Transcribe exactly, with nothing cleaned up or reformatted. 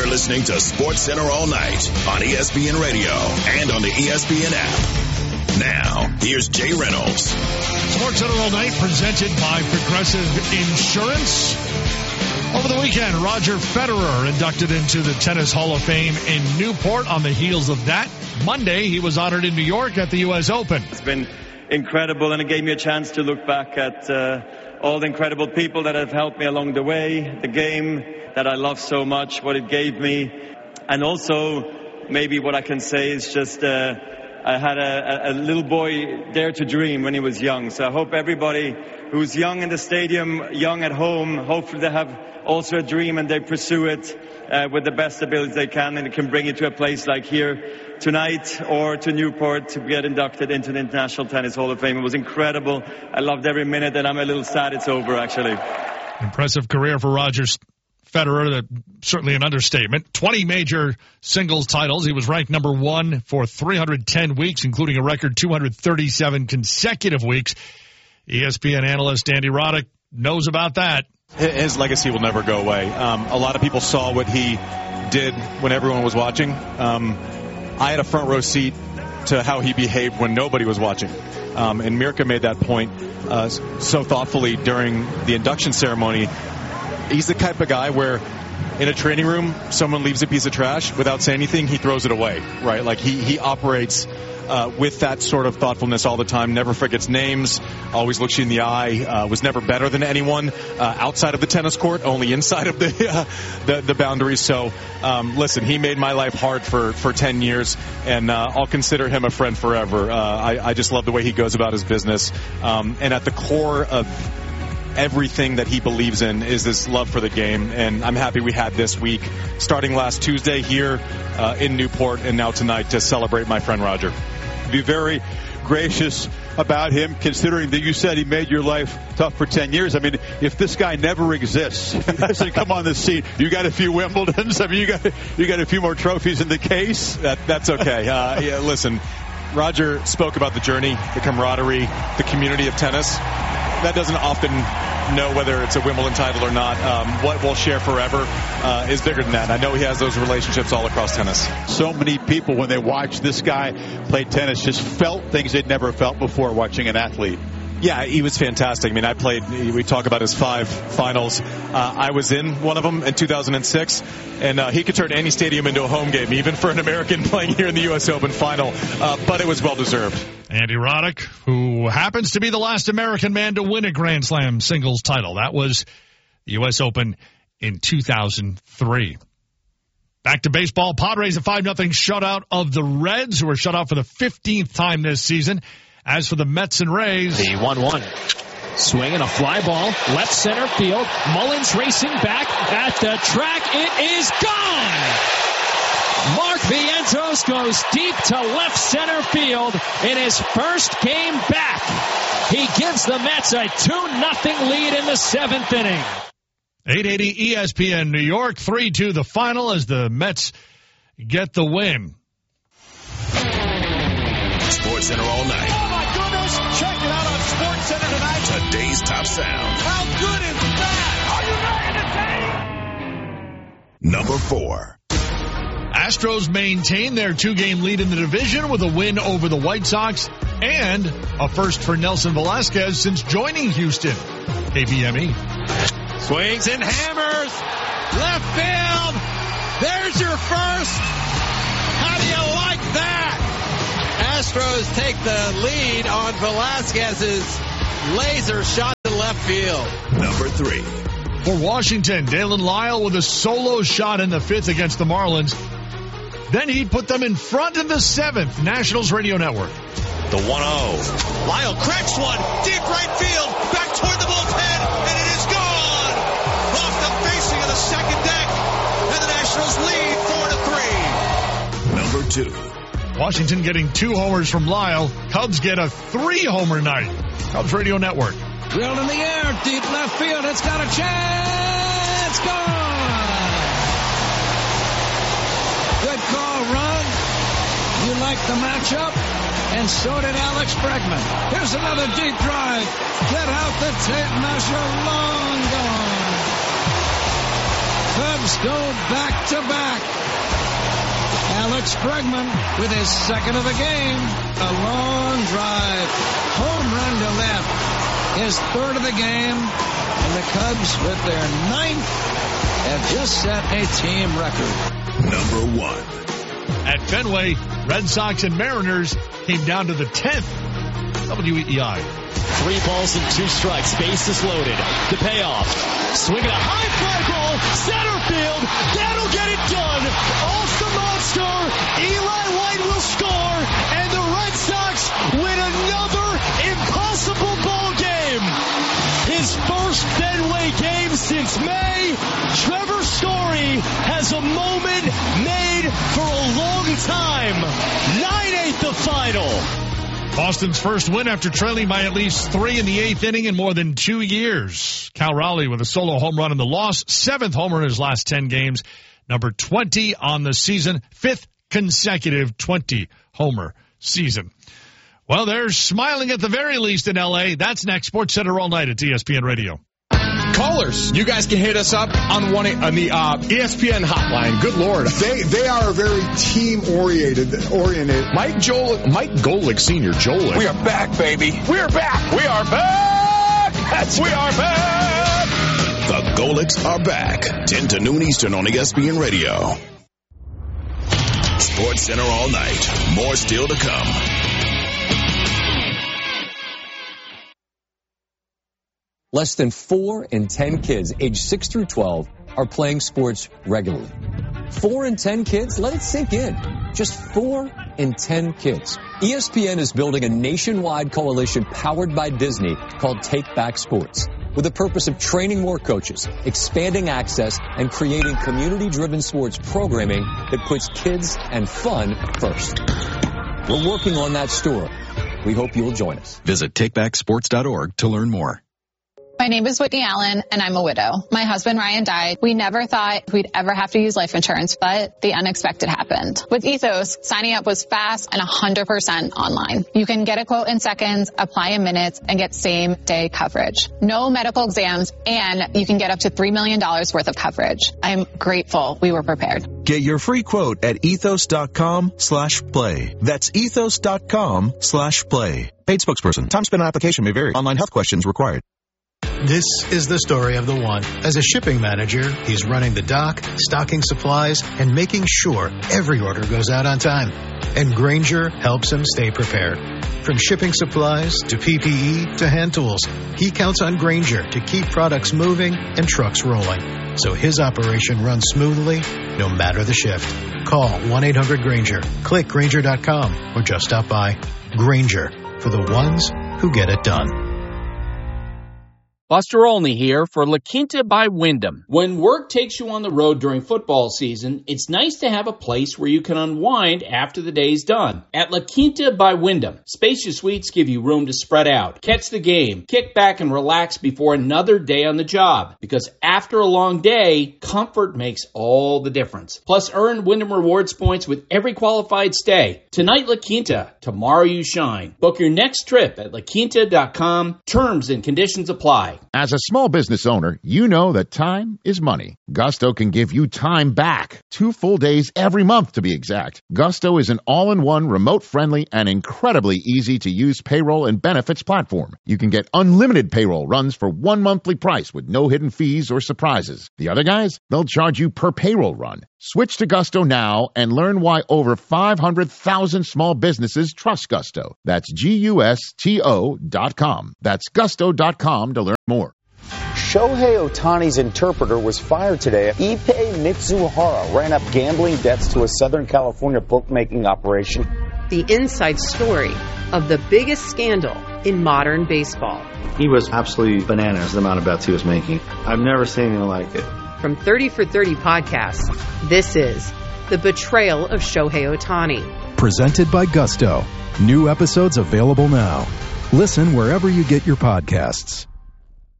You're listening to SportsCenter all night on E S P N Radio and on the E S P N app. Now, here's Jay Reynolds. SportsCenter all night presented by Progressive Insurance. Over the weekend, Roger Federer inducted into the Tennis Hall of Fame in Newport. On the heels of that, Monday, he was honored in New York at the U S Open. It's been incredible, and it gave me a chance to look back at uh, all the incredible people that have helped me along the way, the game that I love so much, what it gave me, and also maybe what I can say is just uh, I had a, a little boy dare to dream when he was young. So I hope everybody who's young in the stadium, young at home, hopefully they have also a dream and they pursue it uh, with the best abilities they can, and it can bring you to a place like here tonight or to Newport to get inducted into the International Tennis Hall of Fame. It was incredible. I loved every minute, and I'm a little sad it's over, actually. Impressive career for Roger Federer, certainly an understatement. twenty major singles titles. He was ranked number one for three hundred ten weeks, including a record two hundred thirty-seven consecutive weeks. E S P N analyst Andy Roddick knows about that. His legacy will never go away. Um, a lot of people saw what he did when everyone was watching. Um, I had a front row seat to how he behaved when nobody was watching. Um, and Mirka made that point uh, so thoughtfully during the induction ceremony. He's the type of guy where in a training room, someone leaves a piece of trash without saying anything, he throws it away, right? Like he, he operates uh, with that sort of thoughtfulness all the time, never forgets names, always looks you in the eye, uh, was never better than anyone uh, outside of the tennis court, only inside of the uh, the, the boundaries. So, um, listen, he made my life hard for, for ten years, and uh, I'll consider him a friend forever. Uh, I, I just love the way he goes about his business. Um, and at the core of everything that he believes in is this love for the game, and I'm happy we had this week, starting last Tuesday here uh, in Newport, and now tonight to celebrate my friend Roger. Be very gracious about him, considering that you said he made your life tough for ten years. I mean, if this guy never exists, he doesn't come on the scene, you got a few Wimbledons, I mean, you got you got a few more trophies in the case. That, that's okay. Uh, yeah, listen, Roger spoke about the journey, the camaraderie, the community of tennis. That doesn't often know whether it's a Wimbledon title or not. Um, what we'll share forever uh, is bigger than that. And I know he has those relationships all across tennis. So many people, when they watch this guy play tennis, just felt things they'd never felt before watching an athlete. Yeah, he was fantastic. I mean, I played, we talk about his five finals. Uh, I was in one of them in two thousand six, and uh, he could turn any stadium into a home game, even for an American playing here in the U S Open final. Uh, but it was well-deserved. Andy Roddick, who happens to be the last American man to win a Grand Slam singles title. That was the U S Open in two thousand three. Back to baseball. Padres a five nothing shutout of the Reds, who were shut out for the fifteenth time this season. As for the Mets and Rays, the one one. Swinging a fly ball, left center field. Mullins racing back at the track. It is gone! Mark Vientos goes deep to left center field in his first game back. He gives the Mets a two nothing lead in the seventh inning. eight eighty E S P N New York, three two the final as the Mets get the win. SportsCenter all night. Oh, my goodness. Check it out on SportsCenter tonight. Today's top sound. How good is that? Are you ready to take? Number four. Astros maintain their two-game lead in the division with a win over the White Sox and a first for Nelson Velasquez since joining Houston. K B M E. Swings and hammers. Left field. There's your first. How do you like that? Astros take the lead on Velasquez's laser shot to left field. Number three. For Washington, Dalen Lyle with a solo shot in the fifth against the Marlins. Then he put them in front in the seventh. Nationals Radio Network. The one oh. Lyle cracks one. Deep right field. Back toward the bullpen. And it is gone. Off the facing of the second deck. And the Nationals lead four to three. Number two. Washington getting two homers from Lyle. Cubs get a three-homer night. Cubs Radio Network. Drilled in the air, deep left field. It's got a chance. Gone. Good call, Ron. You like the matchup, and so did Alex Bregman. Here's another deep drive. Get out the tape measure. Long gone. Good Cubs go back-to-back. Alex Bregman with his second of the game. A long drive. Home run to left. His third of the game. And the Cubs, with their ninth, have just set a team record. Number one. At Fenway, Red Sox and Mariners came down to the tenth. W E I. Three balls and two strikes. Bases loaded. The payoff. Swinging a high fly ball. Center field. That'll get it done. Off the monster. Eli White will score. And the Red Sox win another impossible ball game. His first Fenway game since May. Trevor Story has a moment made for a long time. nine eight the final. Boston's first win after trailing by at least three in the eighth inning in more than two years. Cal Raleigh with a solo home run in the loss. Seventh homer in his last ten games. Number twenty on the season. Fifth consecutive twenty-homer season. Well, they're smiling at the very least in L A. That's next. Sports Center all night at E S P N Radio. Callers, you guys can hit us up on one on the uh, E S P N hotline. Good Lord, they they are very team oriented. Oriented. Mike Joel, Mike Golick Senior, Joel. We are back, baby. We are back. We are back. That's we are back. The Golicks are back. ten to noon Eastern on E S P N Radio. Sports Center all night. More still to come. Less than four in ten kids aged six through twelve are playing sports regularly. Four in ten kids? Let it sink in. Just four in ten kids. E S P N is building a nationwide coalition powered by Disney called Take Back Sports, with the purpose of training more coaches, expanding access, and creating community-driven sports programming that puts kids and fun first. We're working on that story. We hope you'll join us. Visit take back sports dot org to learn more. My name is Whitney Allen, and I'm a widow. My husband, Ryan, died. We never thought we'd ever have to use life insurance, but the unexpected happened. With Ethos, signing up was fast and one hundred percent online. You can get a quote in seconds, apply in minutes, and get same-day coverage. No medical exams, and you can get up to three million dollars worth of coverage. I'm grateful we were prepared. Get your free quote at ethos.com slash play. That's ethos.com slash play. Paid spokesperson. Time spent on application may vary. Online health questions required. This is the story of the one. As a shipping manager, he's running the dock, stocking supplies, and making sure every order goes out on time. And Grainger helps him stay prepared. From shipping supplies to P P E to hand tools, he counts on Grainger to keep products moving and trucks rolling, so his operation runs smoothly no matter the shift. Call one eight hundred Grainger, click Grainger dot com, or just stop by. Grainger, for the ones who get it done. Buster Olney here for La Quinta by Wyndham. When work takes you on the road during football season, it's nice to have a place where you can unwind after the day's done. At La Quinta by Wyndham, spacious suites give you room to spread out, catch the game, kick back and relax before another day on the job. Because after a long day, comfort makes all the difference. Plus, earn Wyndham Rewards points with every qualified stay. Tonight, La Quinta. Tomorrow, you shine. Book your next trip at la quinta dot com. Terms and conditions apply. As a small business owner, you know that time is money. Gusto can give you time back. Two full days every month, to be exact. Gusto is an all-in-one, remote-friendly, and incredibly easy-to-use payroll and benefits platform. You can get unlimited payroll runs for one monthly price with no hidden fees or surprises. The other guys, they'll charge you per payroll run. Switch to Gusto now and learn why over five hundred thousand small businesses trust Gusto. That's G U S T O dot com. That's gusto dot com to learn more. Shohei Ohtani's interpreter was fired today. Ippei Mitsuhara ran up gambling debts to a Southern California bookmaking operation. The inside story of the biggest scandal in modern baseball. He was absolutely bananas, the amount of bets he was making. I've never seen anything like it. From thirty for thirty podcasts, this is The Betrayal of Shohei Ohtani. Presented by Gusto. New episodes available now. Listen wherever you get your podcasts.